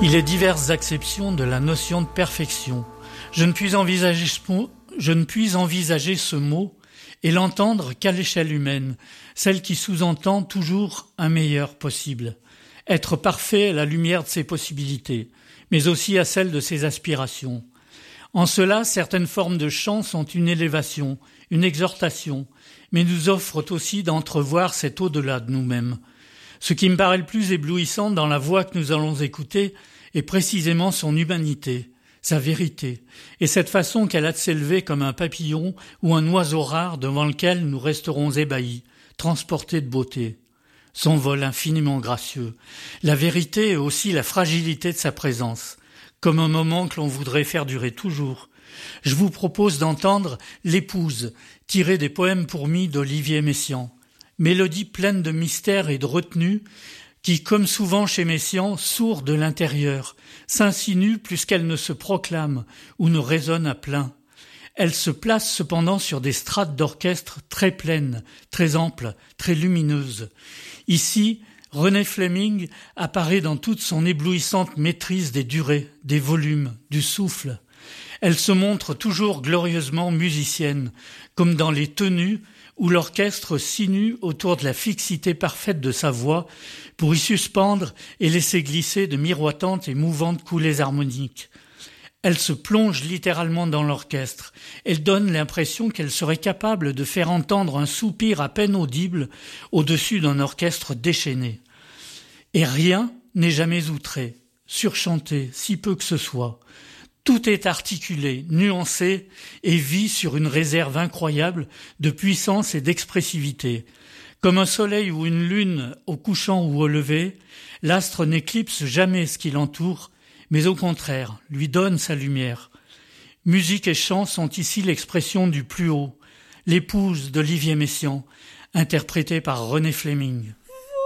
Il est diverses acceptions de la notion de perfection. Je ne puis envisager ce mot et l'entendre qu'à l'échelle humaine, celle qui sous-entend toujours un meilleur possible. Être parfait à la lumière de ses possibilités, mais aussi à celle de ses aspirations. En cela, certaines formes de chant sont une élévation, une exhortation, mais nous offrent aussi d'entrevoir cet au-delà de nous-mêmes. Ce qui me paraît le plus éblouissant dans la voix que nous allons écouter est précisément son humanité, sa vérité, et cette façon qu'elle a de s'élever comme un papillon ou un oiseau rare devant lequel nous resterons ébahis, transportés de beauté. Son vol infiniment gracieux, la vérité et aussi la fragilité de sa présence, comme un moment que l'on voudrait faire durer toujours. Je vous propose d'entendre L'épouse, tirée des poèmes pour mie d'Olivier Messiaen. Mélodie pleine de mystère et de retenue, qui, comme souvent chez Messiaen, sourd de l'intérieur, s'insinue plus qu'elle ne se proclame ou ne résonne à plein. Elle se place cependant sur des strates d'orchestre très pleines, très amples, très lumineuses. Ici, René Fleming apparaît dans toute son éblouissante maîtrise des durées, des volumes, du souffle. Elle se montre toujours glorieusement musicienne, comme dans les tenues où l'orchestre sinue autour de la fixité parfaite de sa voix pour y suspendre et laisser glisser de miroitantes et mouvantes coulées harmoniques. Elle se plonge littéralement dans l'orchestre. Elle donne l'impression qu'elle serait capable de faire entendre un soupir à peine audible au-dessus d'un orchestre déchaîné. Et rien n'est jamais outré, surchanté, si peu que ce soit. Tout est articulé, nuancé et vit sur une réserve incroyable de puissance et d'expressivité. Comme un soleil ou une lune au couchant ou au lever, l'astre n'éclipse jamais ce qui l'entoure, mais au contraire, lui donne sa lumière. Musique et chant sont ici l'expression du plus haut, l'épouse d'Olivier Messiaen, interprétée par René Fleming.